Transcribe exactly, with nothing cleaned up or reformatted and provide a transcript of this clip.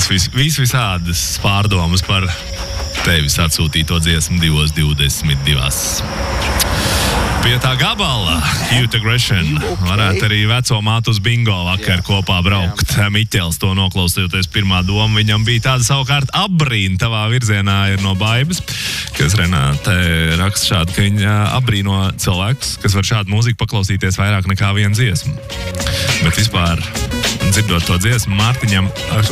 vis, vis, vis visādas pārdomas par tevis atsūtīto dziesmu divos divdesmit divās. Pie tā gabala, Cute Aggression, varētu arī veco mātu uz bingo vakar jā, kopā braukt. Jā. Miķels to noklausoties pirmā doma, viņam bija tāda savukārt apbrīna tavā virzienā ir no Baibas, kas Renāte raksta šādi, ka viņa apbrīno cilvēkus, kas var šādu mūziku paklausīties vairāk nekā vienu dziesmu. Bet vispār, dzirdot to dziesmu, Mārtiņam